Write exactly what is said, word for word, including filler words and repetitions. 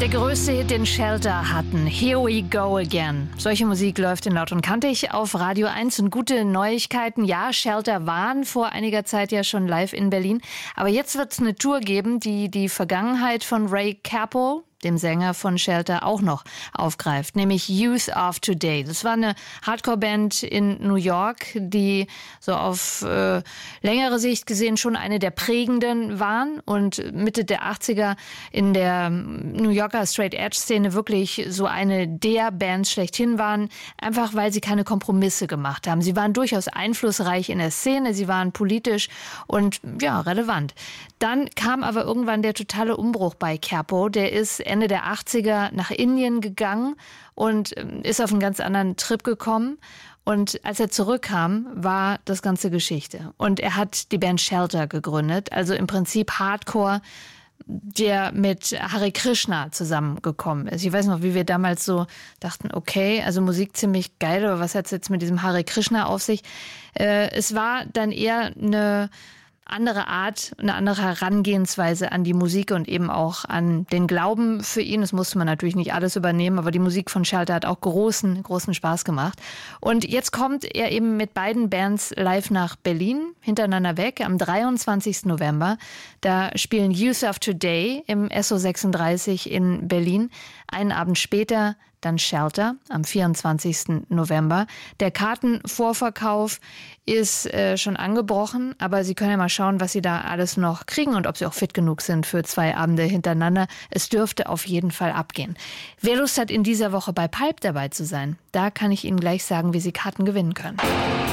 Der größte Hit, den Shelter hatten. Here we go again. Solche Musik läuft in Laut und Kantig auf Radio eins. Und gute Neuigkeiten. Ja, Shelter waren vor einiger Zeit ja schon live in Berlin. Aber jetzt wird es eine Tour geben, die die Vergangenheit von Ray Cappo, dem Sänger von Shelter, auch noch aufgreift, nämlich Youth of Today. Das war eine Hardcore-Band in New York, die so auf äh, längere Sicht gesehen schon eine der prägenden waren und Mitte der achtziger in der New Yorker Straight-Edge-Szene wirklich so eine der Bands schlechthin waren, einfach weil sie keine Kompromisse gemacht haben. Sie waren durchaus einflussreich in der Szene, sie waren politisch und ja, relevant. Dann kam aber irgendwann der totale Umbruch bei Cappo. Der ist Ende der achtziger nach Indien gegangen und ist auf einen ganz anderen Trip gekommen. Und als er zurückkam, war das Ganze Geschichte. Und er hat die Band Shelter gegründet, also im Prinzip Hardcore, der mit Hare Krishna zusammengekommen ist. Ich weiß noch, wie wir damals so dachten, okay, also Musik ziemlich geil, aber was hat es jetzt mit diesem Hare Krishna auf sich? Äh, es war dann eher eine andere Art, eine andere Herangehensweise an die Musik und eben auch an den Glauben für ihn. Das musste man natürlich nicht alles übernehmen, aber die Musik von Shelter hat auch großen, großen Spaß gemacht. Und jetzt kommt er eben mit beiden Bands live nach Berlin, hintereinander weg, am dreiundzwanzigsten November. Da spielen Youth of Today im S O sechsunddreißig in Berlin. Einen Abend später dann Shelter am vierundzwanzigsten November. Der Kartenvorverkauf ist äh, schon angebrochen, aber Sie können ja mal schauen, was Sie da alles noch kriegen und ob Sie auch fit genug sind für zwei Abende hintereinander. Es dürfte auf jeden Fall abgehen. Wer Lust hat, in dieser Woche bei Pulp dabei zu sein, da kann ich Ihnen gleich sagen, wie Sie Karten gewinnen können.